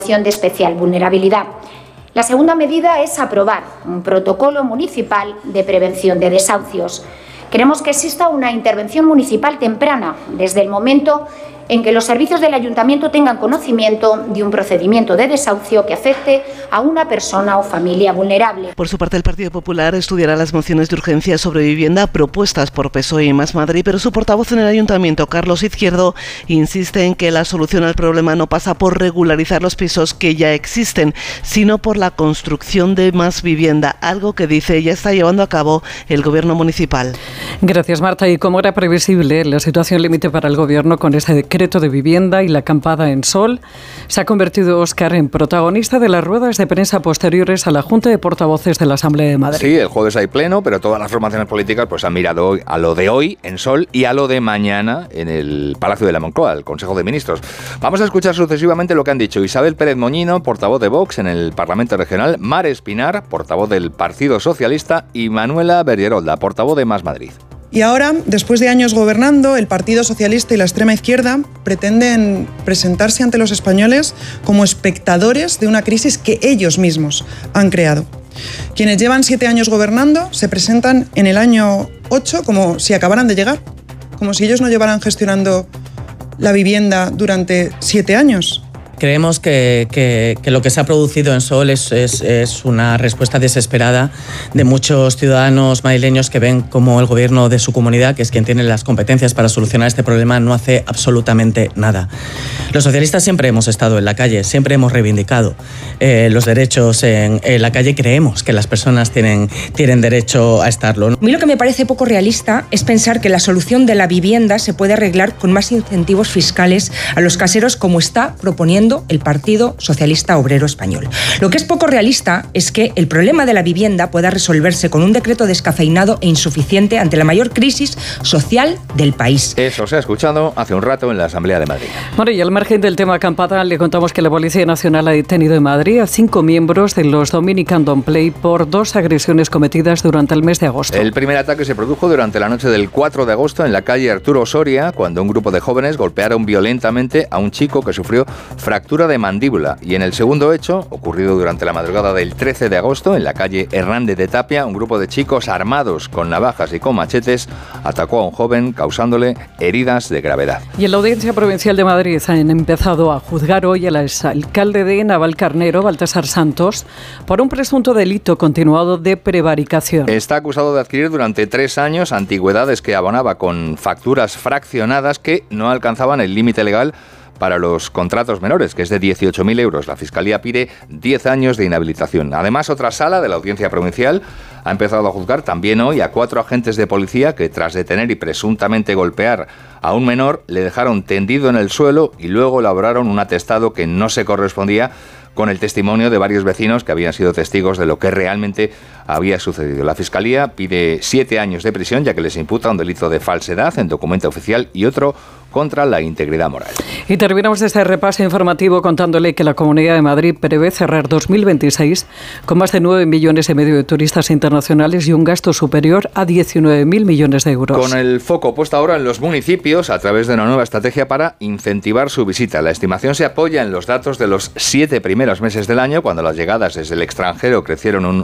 de especial vulnerabilidad. La segunda medida es aprobar un protocolo municipal de prevención de desahucios. Queremos que exista una intervención municipal temprana, desde el momento en que los servicios del Ayuntamiento tengan conocimiento de un procedimiento de desahucio que afecte a una persona o familia vulnerable. Por su parte, el Partido Popular estudiará las mociones de urgencia sobre vivienda propuestas por PSOE y Más Madrid, pero su portavoz en el Ayuntamiento, Carlos Izquierdo, insiste en que la solución al problema no pasa por regularizar los pisos que ya existen, sino por la construcción de más vivienda, algo que dice ya está llevando a cabo el Gobierno municipal. Gracias, Marta. Y como era previsible, la situación límite para el Gobierno con este decreto de vivienda y la acampada en Sol, se ha convertido Óscar en protagonista de las ruedas de prensa posteriores a la Junta de Portavoces de la Asamblea de Madrid. Sí, el jueves hay pleno, pero todas las formaciones políticas pues han mirado hoy a lo de hoy en Sol y a lo de mañana en el Palacio de la Moncloa, el Consejo de Ministros. Vamos a escuchar sucesivamente lo que han dicho Isabel Pérez Moñino, portavoz de Vox en el Parlamento Regional, Mar Espinar, portavoz del Partido Socialista, y Manuela Berrierolda, portavoz de Más Madrid. Y ahora, después de años gobernando, el Partido Socialista y la extrema izquierda pretenden presentarse ante los españoles como espectadores de una crisis que ellos mismos han creado. Quienes llevan 7 años gobernando se presentan en el año 8 como si acabaran de llegar, como si ellos no llevaran gestionando la vivienda durante 7 años. Creemos que lo que se ha producido en Sol es una respuesta desesperada de muchos ciudadanos madrileños que ven como el gobierno de su comunidad, que es quien tiene las competencias para solucionar este problema, no hace absolutamente nada. Los socialistas siempre hemos estado en la calle, siempre hemos reivindicado los derechos en la calle. Creemos que las personas tienen derecho a estarlo. A mí lo que me parece poco realista es pensar que la solución de la vivienda se puede arreglar con más incentivos fiscales a los caseros, como está proponiendo el Partido Socialista Obrero Español. Lo que es poco realista es que el problema de la vivienda pueda resolverse con un decreto descafeinado e insuficiente ante la mayor crisis social del país. Eso se ha escuchado hace un rato en la Asamblea de Madrid. Bueno, y al margen del tema acampada, le contamos que la Policía Nacional ha detenido en Madrid a 5 miembros de los Dominican Don't Play por 2 agresiones cometidas durante el mes de agosto. El primer ataque se produjo durante la noche del 4 de agosto en la calle Arturo Soria, cuando un grupo de jóvenes golpearon violentamente a un chico que sufrió fractura de mandíbula, y en el segundo hecho, ocurrido durante la madrugada del 13 de agosto en la calle Hernández de Tapia, un grupo de chicos armados con navajas y con machetes atacó a un joven causándole heridas de gravedad. Y en la Audiencia Provincial de Madrid han empezado a juzgar hoy al exalcalde de Navalcarnero, Baltasar Santos, por un presunto delito continuado de prevaricación. Está acusado de adquirir durante 3 años antigüedades que abonaba con facturas fraccionadas que no alcanzaban el límite legal para los contratos menores, que es de 18.000 euros. La Fiscalía pide 10 años de inhabilitación. Además, otra sala de la Audiencia Provincial ha empezado a juzgar también hoy a 4 agentes de policía que, tras detener y presuntamente golpear a un menor, le dejaron tendido en el suelo y luego elaboraron un atestado que no se correspondía con el testimonio de varios vecinos que habían sido testigos de lo que realmente había sucedido. La Fiscalía pide 7 años de prisión, ya que les imputa un delito de falsedad en documento oficial y otro contra la integridad moral. Y terminamos este repaso informativo contándole que la Comunidad de Madrid prevé cerrar 2026 con más de 9,5 millones de turistas internacionales y un gasto superior a 19.000 millones de euros. Con el foco puesto ahora en los municipios a través de una nueva estrategia para incentivar su visita. La estimación se apoya en los datos de los 7 primeros meses del año, cuando las llegadas desde el extranjero crecieron un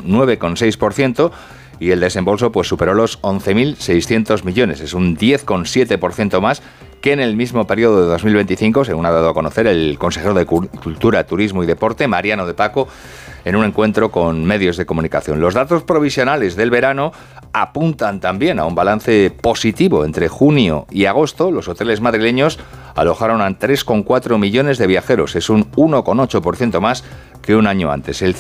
9,6%, y el desembolso pues superó los 11.600 millones. Es un 10,7% más que en el mismo periodo de 2025, según ha dado a conocer el consejero de Cultura, Turismo y Deporte, Mariano de Paco, en un encuentro con medios de comunicación. Los datos provisionales del verano apuntan también a un balance positivo. Entre junio y agosto, los hoteles madrileños alojaron a 3,4 millones de viajeros. Es un 1,8% más que un año antes. El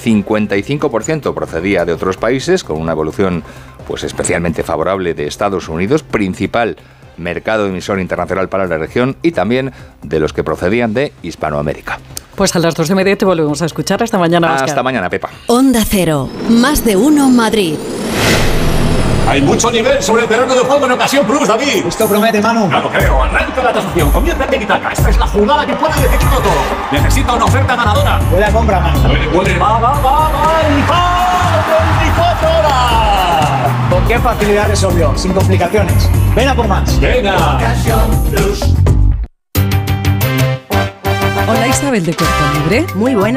55% procedía de otros países, con una evolución pues especialmente favorable de Estados Unidos, principal mercado emisor internacional para la región, y también de los que procedían de Hispanoamérica. Pues a las 2:30 te volvemos a escuchar. Hasta mañana, Óscar. Hasta mañana, Pepa. Onda Cero, más de uno Madrid. Hay mucho nivel sobre el terreno de juego en Ocasión Plus, David. Esto promete, Manu. Ya lo creo. Arranca la tasación. Comienza el tiki-taka. Esta es la jugada que puede decidirlo todo. Necesita una oferta ganadora. Buena compra, Manu. Puede. Va. ¡El 24 horas! ¿Con qué facilidad resolvió? Sin complicaciones. Ven a por más. Venga. Ocasión Plus. Hola Isabel de Cuerpo Libre. Muy buena.